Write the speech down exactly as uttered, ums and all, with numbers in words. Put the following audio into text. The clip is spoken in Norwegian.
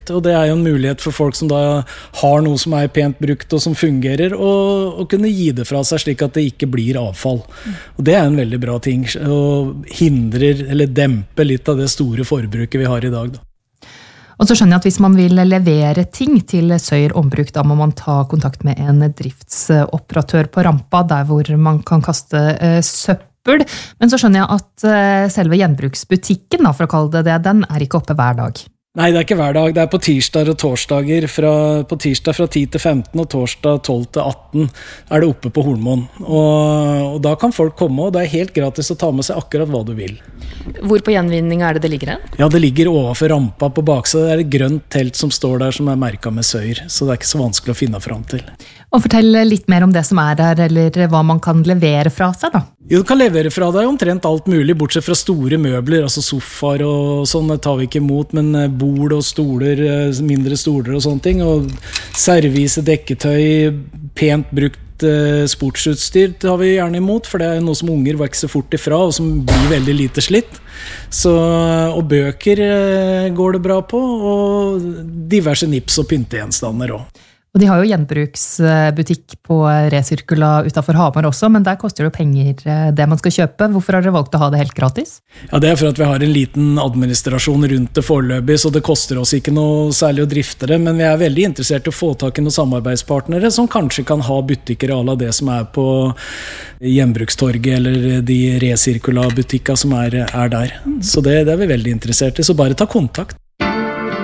Og det er jo en mulighet for folk som da har noe som er pent brukt og som fungerer, og, og kunne gi det fra seg slik at det ikke blir avfall. Og det er en veldig bra ting, og hindrer eller demper litt av det store forbruket vi har i dag. Da. Og så skjønner jeg at hvis man vil levere ting til Søyer Ombruk, da må man ta kontakt med en driftsoperatør på rampa, der hvor man kan kaste eh, søppel. Men så skjønner jeg at eh, selve gjenbruksbutikken, da, for å kalle det det, den er ikke oppe hver dag. Nei, det er ikke hver dag. Det er på tirsdag og torsdager. Fra, på tirsdag fra ti til femten og torsdag tolv til atten er det oppe på Hornmoen. Og, og da kan folk komme, og det er helt gratis å ta med seg akkurat hva du vil. Hvor på gjenvinning er det det ligger hen? Ja, det ligger overfor rampa på baksiden. Det er et grønt telt som står der som er merket med Søyer, så det er ikke så vanskelig å finne fram til. Og fortell litt mer om det som er der, eller hva man kan levere fra seg da. Jo, du kan levere fra deg omtrent alt mulig, bortsett fra store møbler, altså sofaer og sånn, det tar vi ikke imot, men bord og stoler, mindre stoler og sånne ting, og servise, dekketøy, pent brukt sportsutstyr tar vi gjerne imot, for det er noe som unger vokser fort ifra, og som blir veldig lite slitt. Så, og bøker går det bra på, og diverse nips og pyntegjenstander også. Og de har jo gjenbruksbutikk på Resirkula utenfor Hamar også, men der koster det penger det man skal kjøpe. Hvorfor har dere valgt å ha det helt gratis? Ja, det er for at vi har en liten administrasjon rundt det foreløpig, så det koster oss ikke noe særlig å drifte det, men vi er veldig interessert i å få tak i noen samarbeidspartnere som kanskje kan ha butikker av det som er på Gjenbrukstorget eller de Resirkula-butikker som er, er der. Så det, det er vi veldig interessert i, så bare ta kontakt.